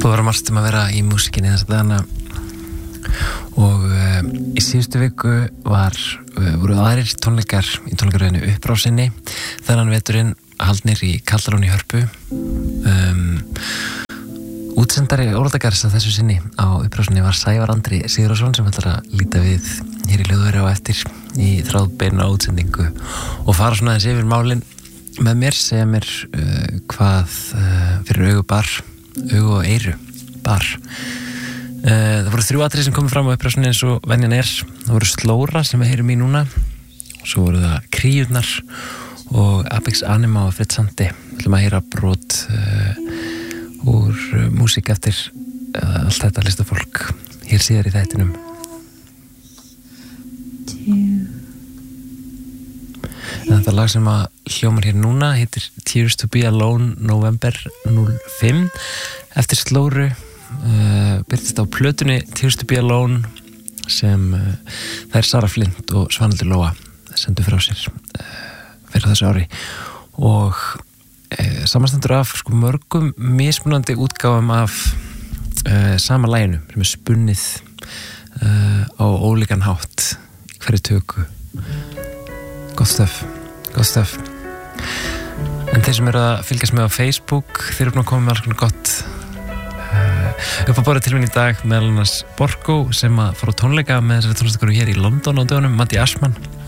Búið að vera margt að vera í músikinni þess að dana og í síðustu viku voru aðrir tónleikar í tónleikaröðinu Upprásinni þennan veturinn haldnir í Kallarón í Hörpu. Útsendari Óladagars að þessu sinni á Upprásinni var Sævar Andri Sigurðarson sem ætlar að líta við hér í hljóðveri á eftir í þráðbeina útsendingu og fara svona aðeins yfir málin með mér, segja mér hvað fyrir augu og eyru bar. Það voru 3 atriði sem komið fram á Upprásinni eins og venjan er. Það voru Slóra sem við heyrum í núna og svo voru það Kríurnar og Apex Anima og Fritz Sandi. Við ætlum að heyra brot úr músík eftir allt þetta listafólk hér síðar í þættinum. Þetta lag sem að hljómar hér núna heitir Tears to be Alone November 05 eftir Slóru, birtist á plötunni Tears to be Alone sem þær Sara Flint og Svanhildur Lóa sendu frá sér fyrir þessu ári og samanstendur af mörgum mismunandi útgáfum af sama laginu sem er spunnið á ólíkan hátt í hverju töku. Gott stöf. En þeir sem eru að fylgjast með á Facebook, þeir eru búin að koma með alls konar gott upp á borðið til minn í dag, meðal annars Borgó sem að fór á tónleika með þessari tónlistakonu hér í London á dögunum, Matti Ashman